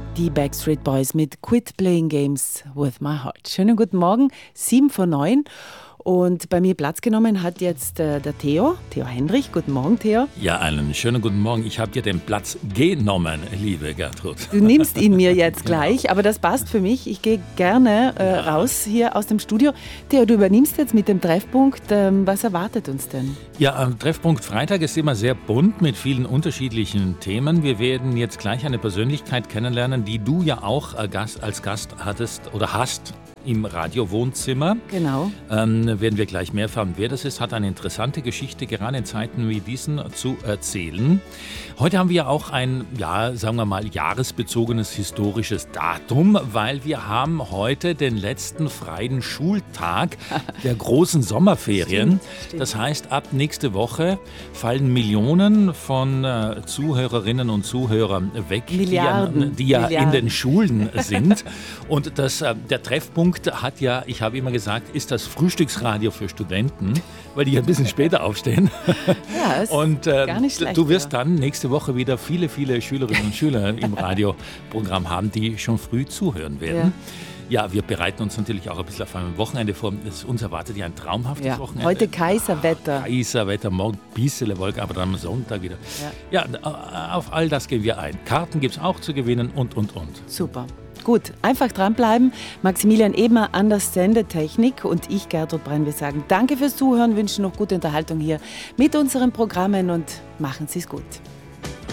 Die Backstreet Boys mit Quit Playing Games with My Heart. Schönen guten Morgen, 7:09. Und bei mir Platz genommen hat jetzt der Theo Hendrich. Guten Morgen, Theo. Ja, einen schönen guten Morgen. Ich habe dir den Platz genommen, liebe Gertrud. Du nimmst ihn mir jetzt gleich, aber das passt für mich. Ich gehe gerne raus hier aus dem Studio. Theo, du übernimmst jetzt mit dem Treffpunkt. Was erwartet uns denn? Ja, am Treffpunkt Freitag ist immer sehr bunt mit vielen unterschiedlichen Themen. Wir werden jetzt gleich eine Persönlichkeit kennenlernen, die du ja auch als Gast hattest oder hast. Im Radio-Wohnzimmer. Genau. Werden wir gleich mehr erfahren, wer das ist. Hat eine interessante Geschichte, gerade in Zeiten wie diesen, zu erzählen. Heute haben wir auch ein, sagen wir mal, jahresbezogenes historisches Datum, weil wir haben heute den letzten freien Schultag der großen Sommerferien. Stimmt. Das heißt, ab nächste Woche fallen Millionen von Zuhörerinnen und Zuhörern weg, die ja in den Schulen sind. Und der Treffpunkt hat ja, ich habe immer gesagt, ist das Frühstücksradio für Studenten, weil die ein bisschen später aufstehen. Ja, ist und gar nicht schlecht. Du wirst dann nächste Woche wieder viele Schülerinnen und Schüler im Radioprogramm haben, die schon früh zuhören werden. Ja, wir bereiten uns natürlich auch ein bisschen auf ein Wochenende vor. Uns erwartet ja ein traumhaftes Wochenende. Heute Kaiserwetter. Morgen ein bisschen Wolke, aber dann am Sonntag wieder. Ja, auf all das gehen wir ein. Karten gibt es auch zu gewinnen und. Super. Gut, einfach dranbleiben. Maximilian Ebner an der Sendetechnik und ich, Gertrud Brenn, wir sagen danke fürs Zuhören, wünschen noch gute Unterhaltung hier mit unseren Programmen und machen Sie es gut.